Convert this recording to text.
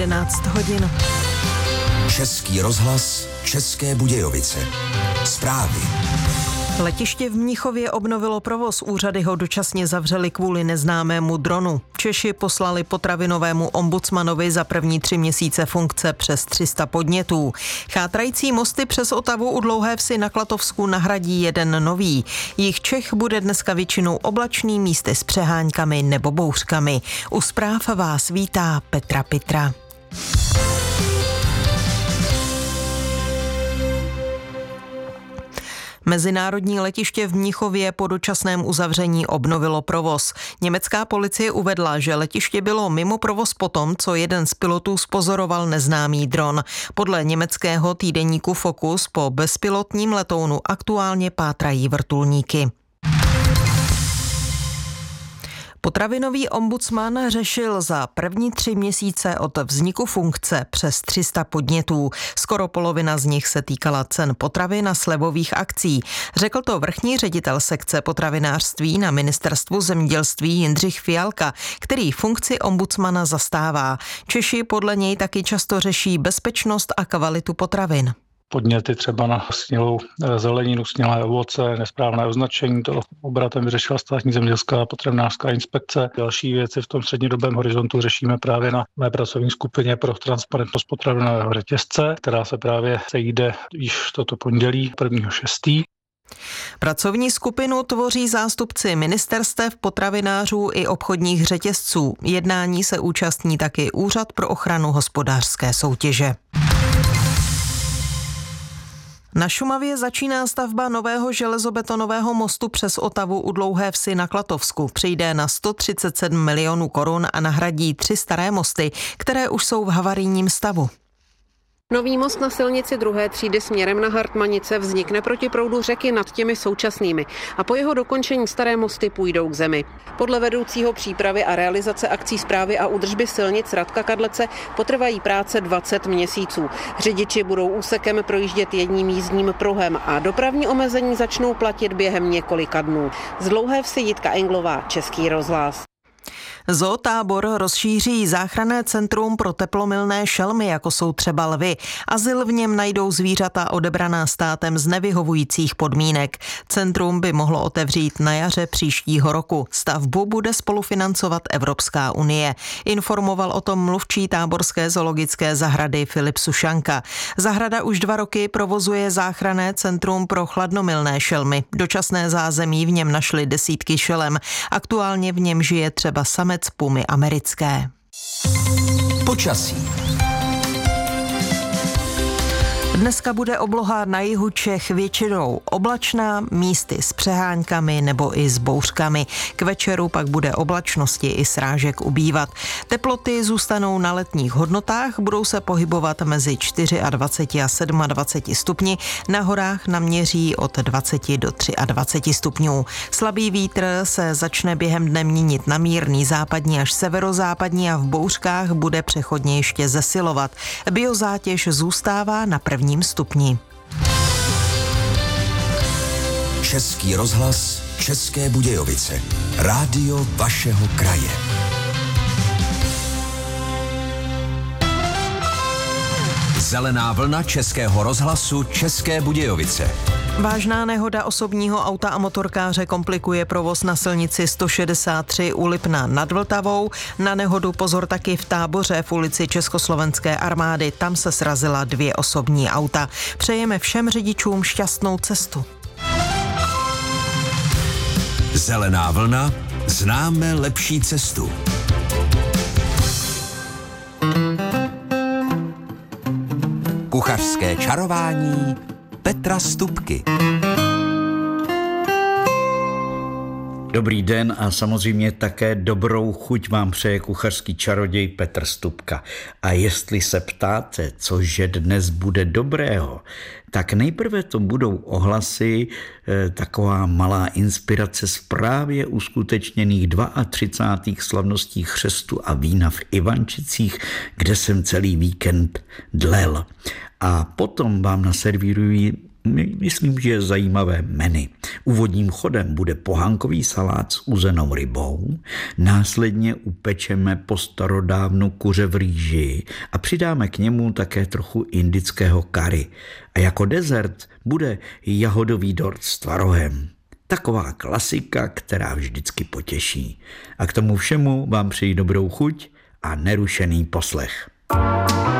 11 hodin. Český rozhlas, České Budějovice. Zprávy. Letiště v Mnichově obnovilo provoz, úřady ho dočasně zavřely kvůli neznámému dronu. Češi poslali potravinovému ombudsmanovi za první 3 měsíce funkce přes 300 podnětů. Chátrající mosty přes Otavu u Dlouhé Vsi na Klatovsku nahradí jeden nový. Jih Čech bude dneska většinou oblačný, místy s přeháňkami nebo bouřkami. U zpráv vás vítá Petra Pitra. Mezinárodní letiště v Mnichově po dočasném uzavření obnovilo provoz. Německá policie uvedla, že letiště bylo mimo provoz potom, co jeden z pilotů zpozoroval neznámý dron. Podle německého týdeníku Focus po bezpilotním letounu aktuálně pátrají vrtulníky. Potravinový ombudsman řešil za první 3 měsíce od vzniku funkce přes 300 podnětů. Skoro polovina z nich se týkala cen potravin a slevových akcí. Řekl to vrchní ředitel sekce potravinářství na Ministerstvu zemědělství Jindřich Fialka, který funkci ombudsmana zastává. Češi podle něj taky často řeší bezpečnost a kvalitu potravin. Podněty třeba na snělou zeleninu, snělé ovoce, nesprávné označení, to obratem vyřešila Státní zemědělská a potravinářská inspekce. Další věci v tom střednědobém horizontu řešíme právě na mé pracovní skupině pro transparentnost potravinového řetězce, která se právě sejde již toto pondělí 1.6. Pracovní skupinu tvoří zástupci ministerstev, potravinářů i obchodních řetězců. Jednání se účastní taky Úřad pro ochranu hospodářské soutěže. Na Šumavě začíná stavba nového železobetonového mostu přes Otavu u Dlouhé Vsi na Klatovsku. Přijde na 137 milionů korun a nahradí 3 staré mosty, které už jsou v havarijním stavu. Nový most na silnici 2. třídy směrem na Hartmanice vznikne proti proudu řeky nad těmi současnými a po jeho dokončení staré mosty půjdou k zemi. Podle vedoucího přípravy a realizace akcí správy a údržby silnic Radka Kadlece potrvají práce 20 měsíců. Řidiči budou úsekem projíždět jedním jízdním pruhem a dopravní omezení začnou platit během několika dnů. Z Dlouhé Vsi Jitka Englová, Český rozhlas. Zootábor rozšíří záchranné centrum pro teplomilné šelmy, jako jsou třeba lvy. Azyl v něm najdou zvířata odebraná státem z nevyhovujících podmínek. Centrum by mohlo otevřít na jaře příštího roku. Stavbu bude spolufinancovat Evropská unie. Informoval o tom mluvčí táborské zoologické zahrady Filip Sušanka. Zahrada už 2 roky provozuje záchranné centrum pro chladnomilné šelmy. Dočasné zázemí v něm našly desítky šelem. Aktuálně v něm žije třeba samec pumy americké. Počasí. Dneska bude obloha na jihu Čech většinou oblačná, místy s přeháňkami nebo i s bouřkami. K večeru pak bude oblačnosti i srážek ubývat. Teploty zůstanou na letních hodnotách, budou se pohybovat mezi 24 a 27 stupni. Na horách naměří od 20 do 23 stupňů. Slabý vítr se začne během dne měnit na mírný západní až severozápadní a v bouřkách bude přechodně ještě zesilovat. Biozátěž zůstává na 1. stupni. Český rozhlas, České Budějovice. Rádio vašeho kraje. Zelená vlna Českého rozhlasu České Budějovice. Vážná nehoda osobního auta a motorkáře komplikuje provoz na silnici 163 u Lipna nad Vltavou. Na nehodu pozor taky v Táboře v ulici Československé armády. Tam se srazila 2 osobní auta. Přejeme všem řidičům šťastnou cestu. Zelená vlna, známe lepší cestu. Kuchařské čarování Petra Stupky. Dobrý den a samozřejmě také dobrou chuť vám přeje kuchařský čaroděj Petr Stupka. A jestli se ptáte, cože dnes bude dobrého, tak nejprve to budou ohlasy, taková malá inspirace z právě uskutečněných 32. slavností chřestu a vína v Ivančicích, kde jsem celý víkend dlel. A potom vám naservíruji Myslím, že je zajímavé menu. Úvodním chodem bude pohánkový salát s uzenou rybou, následně upečeme po starodávnu kuře v rýži a přidáme k němu také trochu indického kari. A jako dezert bude jahodový dort s tvarohem. Taková klasika, která vždycky potěší. A k tomu všemu vám přeji dobrou chuť a nerušený poslech.